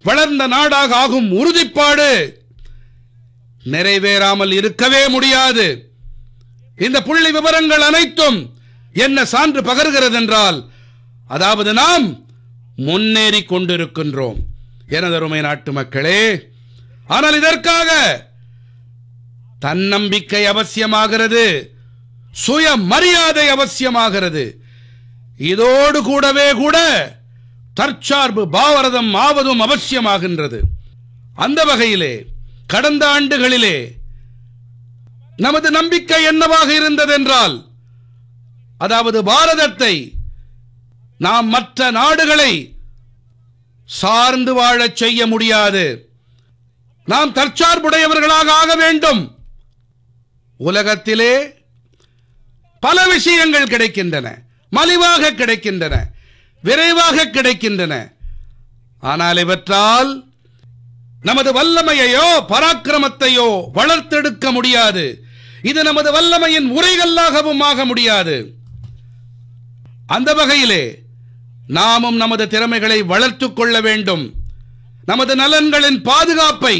வளர்ந்த நாடாக ஆகும் உறுதிப்பாடு நிறைவேறாமல் இருக்கவே முடியாது. இந்த புள்ளி விவரங்கள் அனைத்தும் என்ன சான்று பகர்கிறது என்றால், அதாவது நாம் முன்னேறி கொண்டிருக்கின்றோம் எனதருமை நாட்டு மக்களே. ஆனால் இதற்காக தன்னம்பிக்கை அவசியமாகிறது, சுய மரியாதை அவசியமாகிறது. இதோடு கூடவே தற்சார்பு பாரதம் ஆவதும் அவசியமாகின்றது. அந்த வகையிலே கடந்த ஆண்டுகளிலே நமது நம்பிக்கை என்னவாக இருந்ததென்றால், அதாவது பாரதத்தை நாம் மற்ற நாடுகளை சார்ந்து வாழச் செய்ய முடியாது, நாம் தற்சார்புடையவர்களாக ஆக வேண்டும். உலகத்திலே பல விஷயங்கள் கிடைக்கின்றன, மலிவாக கிடைக்கின்றன, விரைவாக கிடைக்கின்றன. ஆனால் இவற்றால் நமது வல்லமையையோ பராக்கிரமத்தையோ வளர்த்தெடுக்க முடியாது. இது நமது வல்லமையின் உரைகல்லாகவும் ஆக முடியாது. அந்த வகையிலே நாமும் நமது திறமைகளை வளர்த்துக் கொள்ள வேண்டும். நமது நலன்களின் பாதுகாப்பை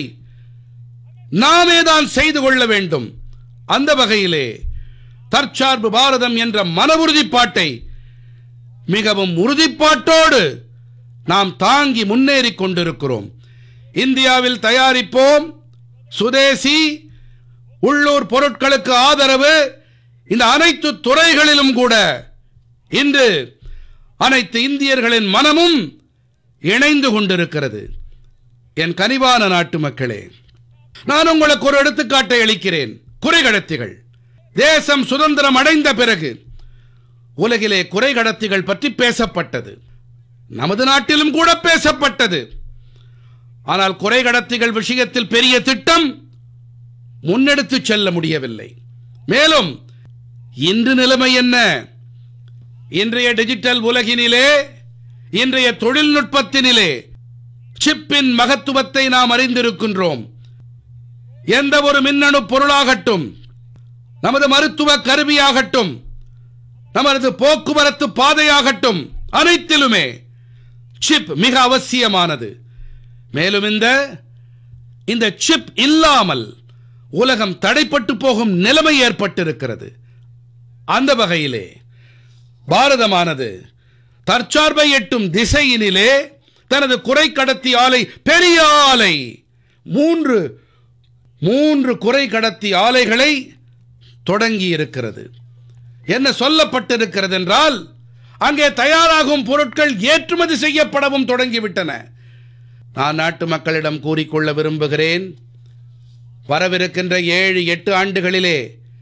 நாமேதான் செய்து கொள்ள வேண்டும். அந்த வகையிலே தற்சார்பு பாரதம் என்ற மன உறுதிப்பாட்டை மிகவும் உறுதிப்பாட்டோடு நாம் தாங்கி முன்னேறி கொண்டிருக்கிறோம். இந்தியாவில் தயாரிப்போம், சுதேசி, உள்ளூர் பொருட்களுக்கு ஆதரவு, இந்த அனைத்து துறைகளிலும் இன்று அனைத்து இந்தியர்களின் மனமும் இணைந்து கொண்டிருக்கிறது. என் கனிவான நாட்டு மக்களே, நான் உங்களுக்கு ஒரு எடுத்துக்காட்டை அளிக்கிறேன். குறைகடத்திகள். தேசம் சுதந்திரம் அடைந்த பிறகு உலகிலே குறைகடத்திகள் பற்றி பேசப்பட்டது, நமது நாட்டிலும் பேசப்பட்டது. ஆனால் குறைகடத்திகள் விஷயத்தில் பெரிய திட்டம் முன்னெடுத்து செல்ல முடியவில்லை. மேலும் இன்று நிலைமை என்ன? இன்றைய டிஜிட்டல் உலகினிலே, இன்றைய தொழில்நுட்பத்தினிலே சிப்பின் மகத்துவத்தை நாம் அறிந்திருக்கின்றோம். எந்த ஒரு மின்னணு பொருளாகட்டும், நமது மருத்துவ கருவியாகட்டும், நமது போக்குவரத்து பாதையாகட்டும், அனைத்திலுமே சிப் மிக அவசியமானது. மேலும் இந்த சிப் இல்லாமல் உலகம் தடைப்பட்டு போகும் நிலைமை ஏற்பட்டிருக்கிறது. அந்த வகையிலே பாரதமானது தற்சார்பை எட்டும் திசையினிலே தனது குறைகடத்தி ஆலை, பெரிய ஆலை, மூன்று குறைகடத்தி ஆலைகளை தொடங்கி இருக்கிறது. என்ன சொல்லப்பட்டிருக்கிறது என்றால், அங்கே தயாராகும் பொருட்கள் ஏற்றுமதி செய்யப்படவும் தொடங்கிவிட்டன. நான் நாட்டு மக்களிடம் கூறிக்கொள்ள விரும்புகிறேன், வரவிருக்கின்ற 7-8 ஆண்டுகளிலே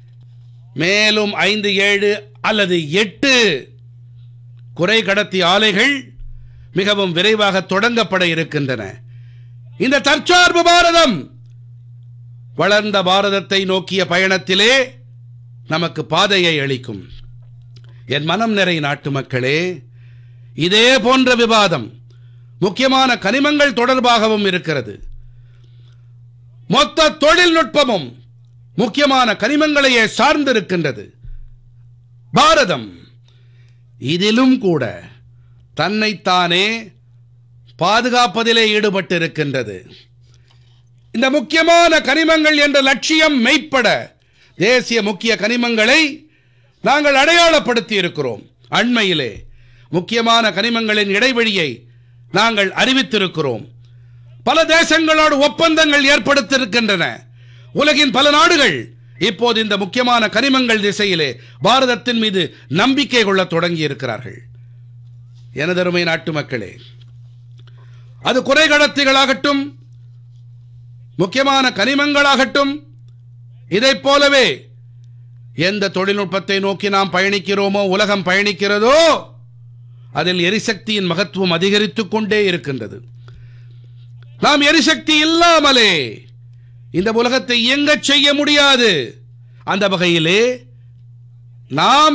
மேலும் 5-7 அல்லது 8 குறைகடத்தி ஆலைகள் மிகவும் விரைவாக தொடங்கப்பட இருக்கின்றன. இந்த தற்சார்பு பாரதம் வளர்ந்த பாரதத்தை நோக்கிய பயணத்திலே நமக்கு பாதையை அளிக்கும். என் மனம் நிறை நாட்டு மக்களே, இதே போன்ற விவாதம் முக்கியமான கனிமங்கள் தொடர்பாகவும் இருக்கிறது. மொத்த தொழில்நுட்பமும் முக்கியமான கனிமங்களையே சார்ந்திருக்கின்றது. பாரதம் இதிலும் தன்னைத்தானே பாதுகாப்பதிலே ஈடுபட்டிருக்கின்றது. இந்த முக்கியமான கனிமங்கள் என்ற லட்சியம் மெய்ப்பட தேசிய முக்கிய கனிமங்களை நாங்கள் அடையாளப்படுத்தி இருக்கிறோம். அண்மையிலே முக்கியமான கனிமங்களின் இடைவெளியை நாங்கள் அறிவித்திருக்கிறோம். பல தேசங்களோடு ஒப்பந்தங்கள் ஏற்படுத்தியிருக்கின்றன. உலகின் பல நாடுகள் இப்போது இந்த முக்கியமான கனிமங்கள் திசையிலே பாரதத்தின் மீது நம்பிக்கை கொள்ள தொடங்கி இருக்கிறார்கள். எனதருமை நாட்டு மக்களே, அது குறைகடத்திகளாகட்டும், முக்கியமான கனிமங்களாகட்டும், இதைப் போலவே எந்த தொழில்நுட்பத்தை நோக்கி நாம் பயணிக்கிறோமோ, உலகம் பயணிக்கிறதோ, அதில் எரிசக்தியின் மகத்துவம் அதிகரித்துக் கொண்டே இருக்கின்றது. நாம் எரிசக்தி இல்லாமலே இந்த உலகத்தை இயங்கச் செய்ய முடியாது. அந்த வகையிலே நாம்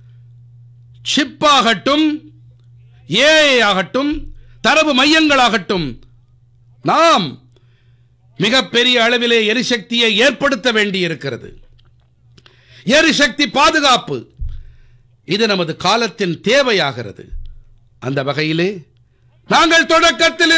சிப்பாகட்டும், ஏஐ ஆகட்டும், தரவு மையங்களாகட்டும், நாம் மிகப்பெரிய அளவிலே எரிசக்தியை ஏற்படுத்த வேண்டியிருக்கிறது. எரிசக்தி பாதுகாப்பு இது நமது காலத்தின் தேவையாகிறது. அந்த வகையிலே நாங்கள் தொடக்கத்தில்